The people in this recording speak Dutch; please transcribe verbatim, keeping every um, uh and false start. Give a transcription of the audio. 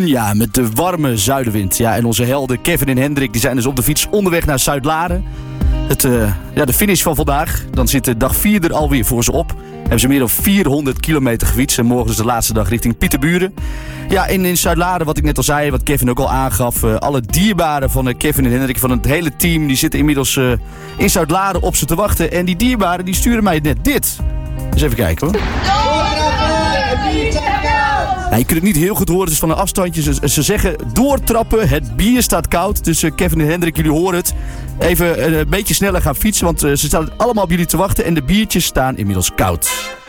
doen? Ja, met de warme zuidenwind. Ja, en onze helden Kevin en Hendrik die zijn dus op de fiets onderweg naar Zuidlaren. Het, uh, ja, de finish van vandaag. Dan zit de dag vier er alweer voor ze op. Hebben ze meer dan vierhonderd kilometer gefietst. En morgen is de laatste dag richting Pieterburen. Ja, in, in Zuidlaren, wat ik net al zei, wat Kevin ook al aangaf. Uh, alle dierbaren van uh, Kevin en Hendrik, van het hele team, die zitten inmiddels uh, in Zuidlaren op ze te wachten. En die dierbaren, die sturen mij net dit. Dus even kijken hoor. Ja, je kunt het niet heel goed horen, het is van een afstandje. Ze, ze zeggen doortrappen, het bier staat koud. Dus uh, Kevin en Hendrik, jullie horen het. Even uh, een beetje sneller gaan fietsen, want uh, ze staan allemaal op jullie te wachten. En de biertjes staan inmiddels koud.